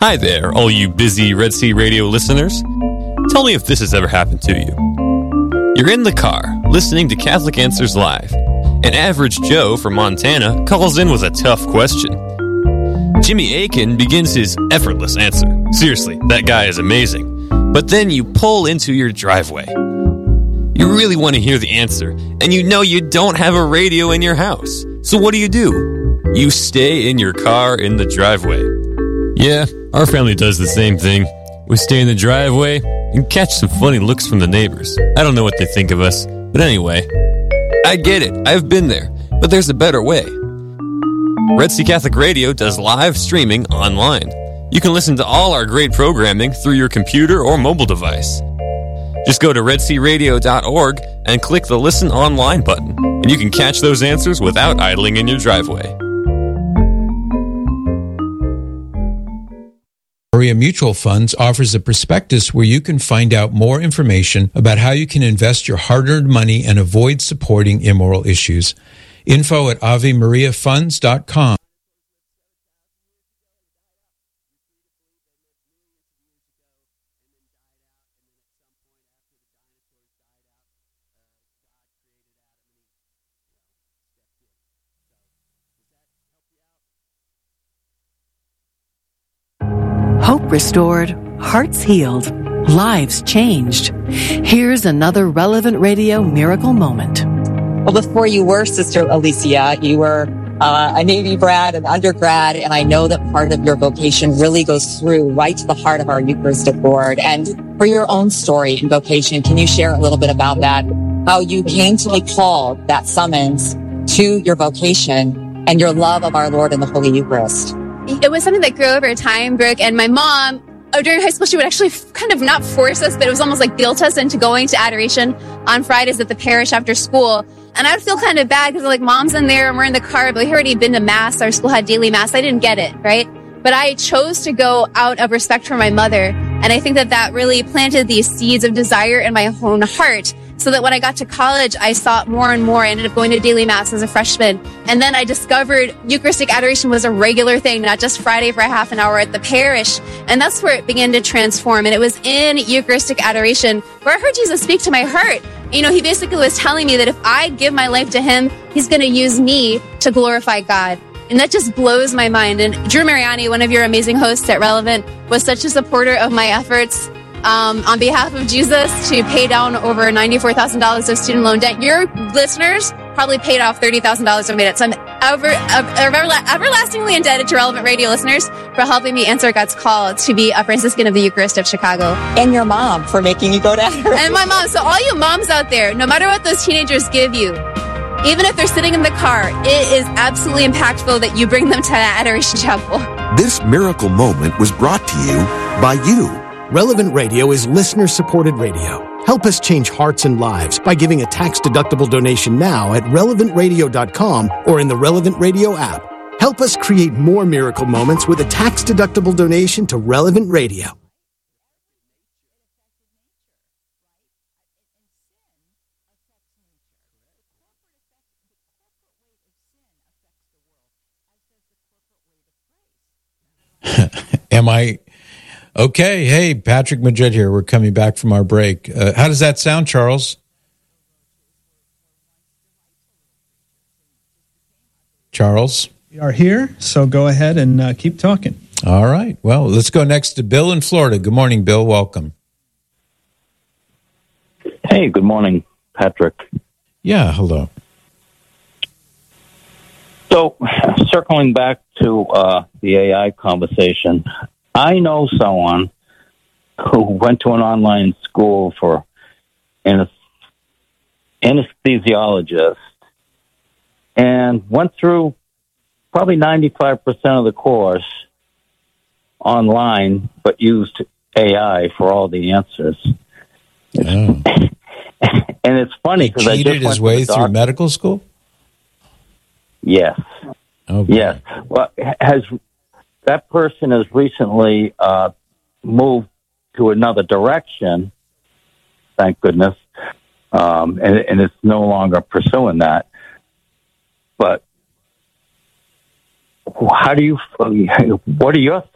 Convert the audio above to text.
Hi there, all you busy Red Sea Radio listeners. Tell me if this has ever happened to you. You're in the car, listening to Catholic Answers Live. An average Joe from Montana calls in with a tough question. Jimmy Akin begins his effortless answer. Seriously, that guy is amazing. But then you pull into your driveway. You really want to hear the answer, and you know you don't have a radio in your house. So what do? You stay in your car in the driveway. Yeah, our family does the same thing. We stay in the driveway and catch some funny looks from the neighbors. I don't know what they think of us, but anyway, I get it. I've been there, but there's a better way. Red Sea Catholic Radio does live streaming online. You can listen to all our great programming through your computer or mobile device. Just go to redsearadio.org and click the Listen Online button, and you can catch those answers without idling in your driveway. Maria Mutual Funds offers a prospectus where you can find out more information about how you can invest your hard-earned money and avoid supporting immoral issues. Info at AveMariaFunds.com. Hope restored, hearts healed, lives changed. Here's another Relevant Radio miracle moment. Well, before you were Sister Alicia, you were a Navy brat, an undergrad, and I know that part of your vocation really goes through right to the heart of our Eucharistic Board. And for your own story and vocation, can you share a little bit about that? How you came to be called, that summons to your vocation and your love of our Lord and the Holy Eucharist? It was something that grew over time, Brooke, and my mom, during high school, she would actually kind of not force us, but it was almost like guilt us into going to adoration on Fridays at the parish after school. And I would feel kind of bad because like mom's in there and we're in the car, but we had already been to mass. Our school had daily mass. I didn't get it, right? But I chose to go out of respect for my mother. And I think that that really planted these seeds of desire in my own heart. So that when I got to college, I sought more and more. I ended up going to daily mass as a freshman. And then I discovered Eucharistic adoration was a regular thing, not just Friday for a half an hour at the parish. And that's where it began to transform. And it was in Eucharistic adoration where I heard Jesus speak to my heart. You know, he basically was telling me that if I give my life to him, he's going to use me to glorify God. And that just blows my mind. And Drew Mariani, one of your amazing hosts at Relevant, was such a supporter of my efforts on behalf of Jesus to pay down over $94,000 of student loan debt. Your listeners probably paid off $30,000 of my debt. So I'm everlastingly indebted to Relevant Radio listeners for helping me answer God's call to be a Franciscan of the Eucharist of Chicago. And your mom for making you go to adoration. And my mom. So all you moms out there, no matter what those teenagers give you, even if they're sitting in the car, it is absolutely impactful that you bring them to Adoration Chapel. This miracle moment was brought to you by you. Relevant Radio is listener-supported radio. Help us change hearts and lives by giving a tax-deductible donation now at relevantradio.com or in the Relevant Radio app. Help us create more miracle moments with a tax-deductible donation to Relevant Radio. Am I... Okay, hey, Patrick Majid here. We're coming back from our break. How does that sound, Charles? Charles? We are here, so go ahead and keep talking. All right. Well, let's go next to Bill in Florida. Good morning, Bill. Welcome. Hey, good morning, Patrick. Yeah, hello. So, circling back to the AI conversation, I know someone who went to an online school for an anesthesiologist and went through probably 95% of the course online, but used AI for all the answers. Oh. And it's funny because I just cheated his way through medical school? Yes. Oh, yes. Well, that person has recently moved to another direction, thank goodness, and it's no longer pursuing that. But what are your